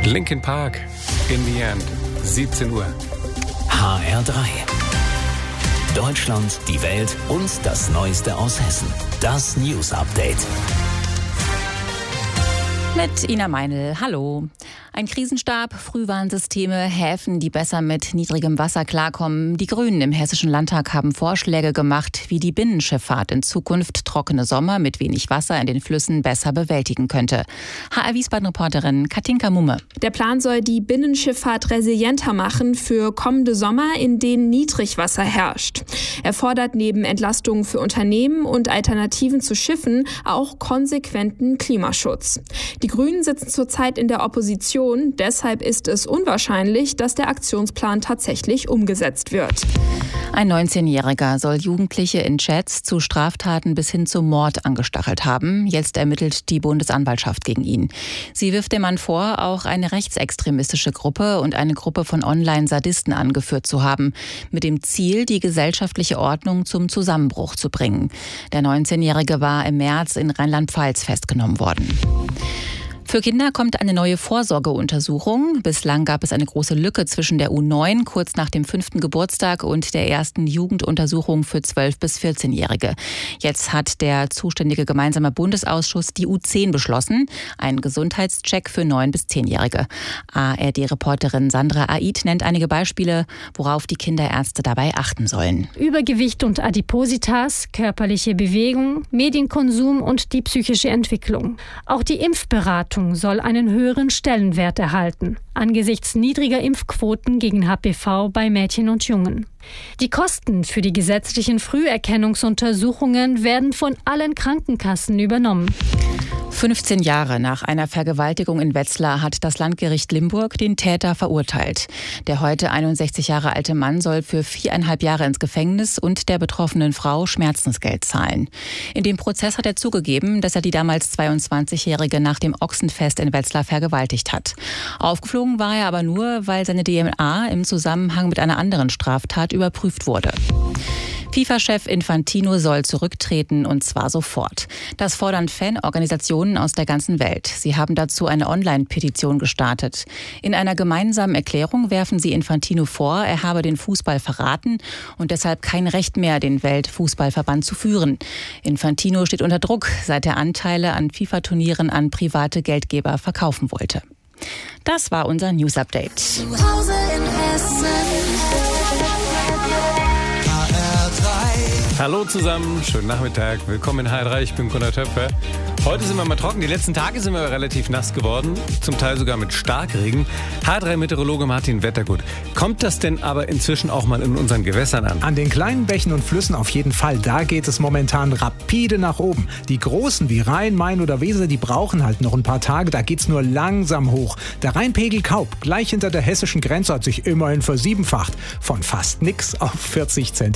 Linkin Park, In the End, 17 Uhr. HR3. Deutschland, die Welt und das Neueste aus Hessen. Das News Update. Mit Ina Meinl, hallo. Ein Krisenstab, Frühwarnsysteme, Häfen, die besser mit niedrigem Wasser klarkommen. Die Grünen im Hessischen Landtag haben Vorschläge gemacht, wie die Binnenschifffahrt in Zukunft trockene Sommer mit wenig Wasser in den Flüssen besser bewältigen könnte. HR Wiesbaden-Reporterin Katinka Mumme. Der Plan soll die Binnenschifffahrt resilienter machen für kommende Sommer, in denen Niedrigwasser herrscht. Er fordert neben Entlastungen für Unternehmen und Alternativen zu Schiffen auch konsequenten Klimaschutz. Die Grünen sitzen zurzeit in der Opposition. Deshalb ist es unwahrscheinlich, dass der Aktionsplan tatsächlich umgesetzt wird. Ein 19-Jähriger soll Jugendliche in Chats zu Straftaten bis hin zum Mord angestachelt haben. Jetzt ermittelt die Bundesanwaltschaft gegen ihn. Sie wirft dem Mann vor, auch eine rechtsextremistische Gruppe und eine Gruppe von Online-Sadisten angeführt zu haben, mit dem Ziel, die gesellschaftliche Ordnung zum Zusammenbruch zu bringen. Der 19-Jährige war im März in Rheinland-Pfalz festgenommen worden. Für Kinder kommt eine neue Vorsorgeuntersuchung. Bislang gab es eine große Lücke zwischen der U9 kurz nach dem 5. Geburtstag und der ersten Jugenduntersuchung für 12- bis 14-Jährige. Jetzt hat der zuständige gemeinsame Bundesausschuss die U10 beschlossen, einen Gesundheitscheck für 9- bis 10-Jährige. ARD-Reporterin Sandra Aid nennt einige Beispiele, worauf die Kinderärzte dabei achten sollen. Übergewicht und Adipositas, körperliche Bewegung, Medienkonsum und die psychische Entwicklung. Auch die Impfberatung soll einen höheren Stellenwert erhalten, angesichts niedriger Impfquoten gegen HPV bei Mädchen und Jungen. Die Kosten für die gesetzlichen Früherkennungsuntersuchungen werden von allen Krankenkassen übernommen. 15 Jahre nach einer Vergewaltigung in Wetzlar hat das Landgericht Limburg den Täter verurteilt. Der heute 61 Jahre alte Mann soll für 4,5 Jahre ins Gefängnis und der betroffenen Frau Schmerzensgeld zahlen. In dem Prozess hat er zugegeben, dass er die damals 22-Jährige nach dem Ochsenfest in Wetzlar vergewaltigt hat. Aufgeflogen war er aber nur, weil seine DNA im Zusammenhang mit einer anderen Straftat überprüft wurde. FIFA-Chef Infantino soll zurücktreten, und zwar sofort. Das fordern Fanorganisationen aus der ganzen Welt. Sie haben dazu eine Online-Petition gestartet. In einer gemeinsamen Erklärung werfen sie Infantino vor, er habe den Fußball verraten und deshalb kein Recht mehr, den Weltfußballverband zu führen. Infantino steht unter Druck, seit er Anteile an FIFA-Turnieren an private Geldgeber verkaufen wollte. Das war unser News-Update. Zuhause in Hessen. Hallo zusammen, schönen Nachmittag, willkommen in HR3, ich bin Gunnar Töpfer. Heute sind wir mal trocken, die letzten Tage sind wir relativ nass geworden, zum Teil sogar mit Starkregen. HR3-Meteorologe Martin Wettergut, kommt das denn aber inzwischen auch mal in unseren Gewässern an? An den kleinen Bächen und Flüssen auf jeden Fall, da geht es momentan rapide nach oben. Die großen wie Rhein, Main oder Weser, die brauchen halt noch ein paar Tage, da geht's nur langsam hoch. Der Rheinpegel Kaub, gleich hinter der hessischen Grenze, hat sich immerhin versiebenfacht, von fast nix auf 40 cm.